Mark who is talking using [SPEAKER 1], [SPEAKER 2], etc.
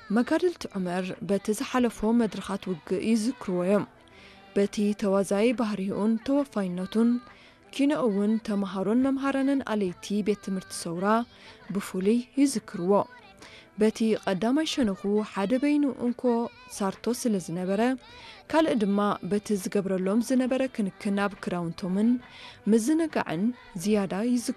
[SPEAKER 1] መጋድልቲ ዑመር በቲ ዝሓለፎ መድረኻት ውግእ ይዝክርዎም በቲ ተዋዛይ ባህሪኡን ተወፋይነቱን ኪነ እውን ተማሃሮን መምሃራንን አለይቲ ቤት ትምህርቲ ሰውራ ብፍሉይ ይዝክርዎ በቲ ቀዳማይ ሸነኹ ሓደ በይኑ እንኮ ሳርቶ ስለ ዝነበረ ካልእ ድማ በቲ ዝገብረሎም ዝነበረ ክንክን ኣብ ክራውንቶምን ምዝንጋዕን ዝያዳ